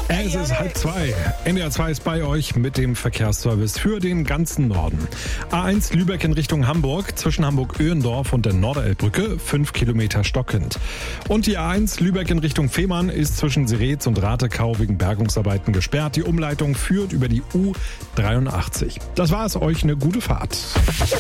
Es ist 1:30. NDR 2 ist bei euch mit dem Verkehrsservice für den ganzen Norden. A1 Lübeck in Richtung Hamburg, zwischen Hamburg-Öhendorf und der Norderelbbrücke, 5 Kilometer stockend. Und die A1 Lübeck in Richtung Fehmarn ist zwischen Seretz und Ratekau wegen Bergungsarbeiten gesperrt. Die Umleitung führt über die U83. Das war's, euch eine gute Fahrt.